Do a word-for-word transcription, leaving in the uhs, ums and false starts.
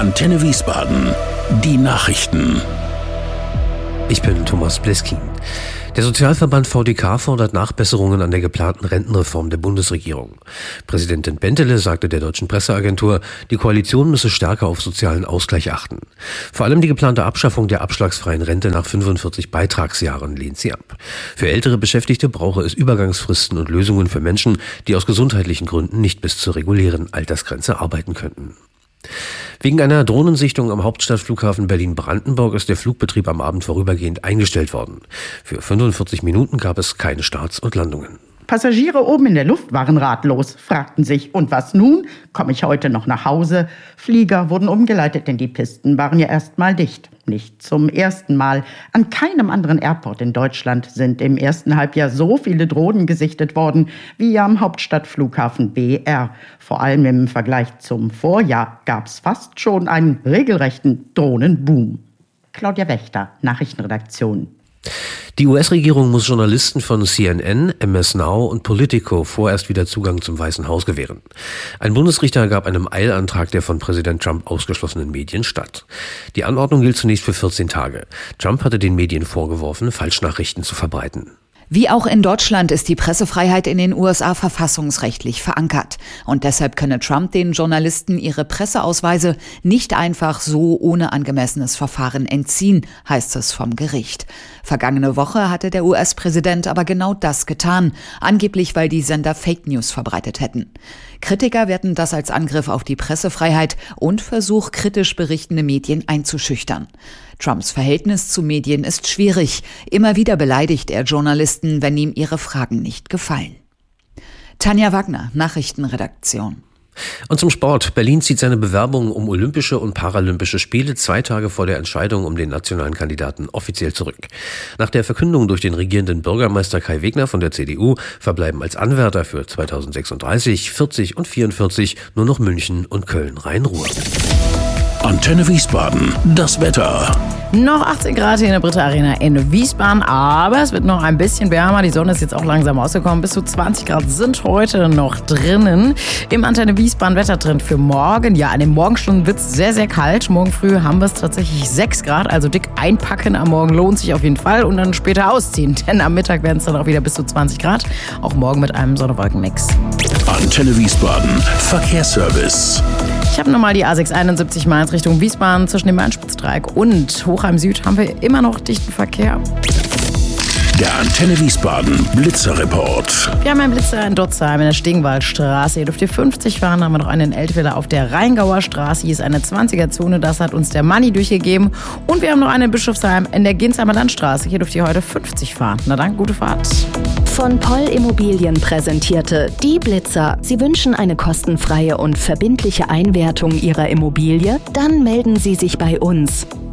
Antenne Wiesbaden. Die Nachrichten. Ich bin Thomas Bleskin. Der Sozialverband V D K fordert Nachbesserungen an der geplanten Rentenreform der Bundesregierung. Präsidentin Bentele sagte der deutschen Presseagentur, die Koalition müsse stärker auf sozialen Ausgleich achten. Vor allem die geplante Abschaffung der abschlagsfreien Rente nach fünfundvierzig Beitragsjahren lehnt sie ab. Für ältere Beschäftigte brauche es Übergangsfristen und Lösungen für Menschen, die aus gesundheitlichen Gründen nicht bis zur regulären Altersgrenze arbeiten könnten. Wegen einer Drohnensichtung am Hauptstadtflughafen Berlin-Brandenburg ist der Flugbetrieb am Abend vorübergehend eingestellt worden. Für fünfundvierzig Minuten gab es keine Starts und Landungen. Passagiere oben in der Luft waren ratlos, fragten sich, und was nun? Komme ich heute noch nach Hause? Flieger wurden umgeleitet, denn die Pisten waren ja erst mal dicht. Nicht zum ersten Mal. An keinem anderen Airport in Deutschland sind im ersten Halbjahr so viele Drohnen gesichtet worden wie am Hauptstadtflughafen B R. Vor allem im Vergleich zum Vorjahr gab es fast schon einen regelrechten Drohnenboom. Claudia Wächter, Nachrichtenredaktion. Die U S-Regierung muss Journalisten von C N N, M S Now und Politico vorerst wieder Zugang zum Weißen Haus gewähren. Ein Bundesrichter gab einem Eilantrag der von Präsident Trump ausgeschlossenen Medien statt. Die Anordnung gilt zunächst für vierzehn Tage. Trump hatte den Medien vorgeworfen, Falschnachrichten zu verbreiten. Wie auch in Deutschland ist die Pressefreiheit in den U S A verfassungsrechtlich verankert. Und deshalb könne Trump den Journalisten ihre Presseausweise nicht einfach so ohne angemessenes Verfahren entziehen, heißt es vom Gericht. Vergangene Woche hatte der U S-Präsident aber genau das getan, angeblich weil die Sender Fake News verbreitet hätten. Kritiker werten das als Angriff auf die Pressefreiheit und Versuch, kritisch berichtende Medien einzuschüchtern. Trumps Verhältnis zu Medien ist schwierig. Immer wieder beleidigt er Journalisten, wenn ihm ihre Fragen nicht gefallen. Tanja Wagner, Nachrichtenredaktion. Und zum Sport. Berlin zieht seine Bewerbung um Olympische und Paralympische Spiele zwei Tage vor der Entscheidung um den nationalen Kandidaten offiziell zurück. Nach der Verkündung durch den regierenden Bürgermeister Kai Wegner von der C D U verbleiben als Anwärter für zweitausendsechsunddreißig, vierzig und vierundvierzig nur noch München und Köln-Rhein-Ruhr. Antenne Wiesbaden. Das Wetter. Noch achtzehn Grad hier in der Britta Arena in Wiesbaden, aber es wird noch ein bisschen wärmer. Die Sonne ist jetzt auch langsam rausgekommen. Bis zu zwanzig Grad sind heute noch drinnen. Im Antenne Wiesbaden Wettertrend für morgen. Ja, in den Morgenstunden wird es sehr, sehr kalt. Morgen früh haben wir es tatsächlich sechs Grad, also dick einpacken am Morgen lohnt sich auf jeden Fall und dann später ausziehen. Denn am Mittag werden es dann auch wieder bis zu zwanzig Grad. Auch morgen mit einem Sonne-Wolken-Mix. Antenne Wiesbaden. Verkehrsservice. Ich habe nochmal die A sechs einundsiebzig Mainz Richtung Wiesbaden zwischen dem Main-Spitz-Dreieck und Hochheim Süd haben wir immer noch dichten Verkehr. Der Antenne Wiesbaden Blitzerreport. Wir haben einen Blitzer in Dotzheim in der Stegwaldstraße. Ihr dürft hier fünfzig fahren. Haben wir noch einen in Eltville auf der Rheingauer Straße. Hier ist eine zwanziger-Zone. Das hat uns der Manni durchgegeben. Und wir haben noch einen in Bischofsheim in der Ginsheimer Landstraße. Hier dürft ihr heute fünfzig fahren. Na dann, gute Fahrt. Von Poll Immobilien präsentierte die Blitzer. Sie wünschen eine kostenfreie und verbindliche Einwertung Ihrer Immobilie? Dann melden Sie sich bei uns.